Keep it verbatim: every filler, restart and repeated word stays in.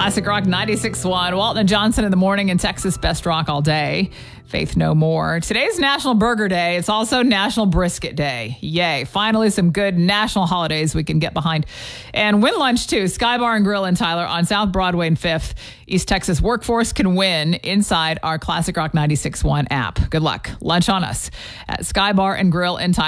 Classic Rock ninety-six point one. Walton and Johnson in the morning in Texas. Best rock all day. Faith no more. Today's National Burger Day. It's also National Brisket Day. Yay. Finally, some good national holidays we can get behind. And win lunch, too. Sky Bar and Grill in Tyler on South Broadway and fifth. East Texas workforce can win inside our Classic Rock ninety-six point one app. Good luck. Lunch on us at Sky Bar and Grill in Tyler.